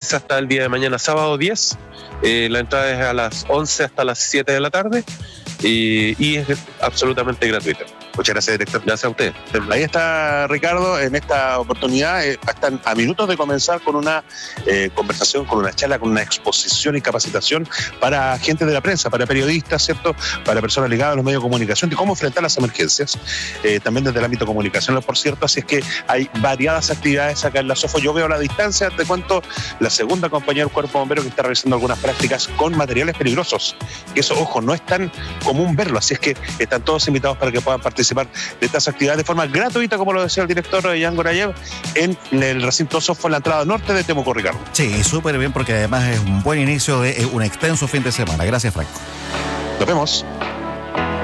15 hasta el día de mañana, sábado 10. La entrada es a las 11 hasta las 7 de la tarde y es absolutamente gratuita. Muchas gracias, director. Gracias a usted. Ahí está Ricardo, en esta oportunidad están a minutos de comenzar con una conversación, con una charla, con una exposición y capacitación para gente de la prensa, para periodistas, ¿cierto? Para personas ligadas a los medios de comunicación, de cómo enfrentar las emergencias, también desde el ámbito comunicacional, por cierto, así es que hay variadas actividades acá en la SOFO. Yo veo a la distancia, te cuento, la segunda compañía del Cuerpo Bombero que está realizando algunas prácticas con materiales peligrosos, que eso, ojo, no es tan común verlo, así es que están todos invitados para que puedan participar de estas actividades de forma gratuita, como lo decía el director Jan Gorayev, en el recinto SOFO en la entrada norte de Temuco, Ricardo. Sí, súper bien, porque además es un buen inicio de un extenso fin de semana. Gracias, Franco. Nos vemos.